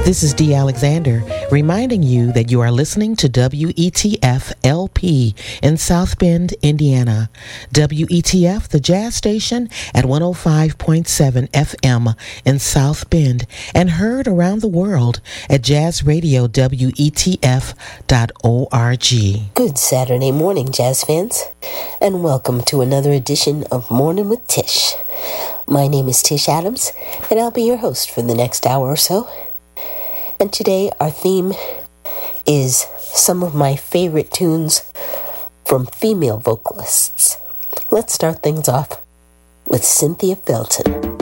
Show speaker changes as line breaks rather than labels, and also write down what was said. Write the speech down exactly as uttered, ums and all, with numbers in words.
This is Dee Alexander, reminding you that you are listening to W E T F L P in South Bend, Indiana. W E T F, the jazz station, at one oh five point seven F M in South Bend, and heard around the world at jazz radio W E T F dot org.
Good Saturday morning, jazz fans, and welcome to another edition of Morning with Tish. My name is Tish Adams, and I'll be your host for the next hour or so. And today our theme is some of my favorite tunes from female vocalists. Let's start things off with Cynthia Felton.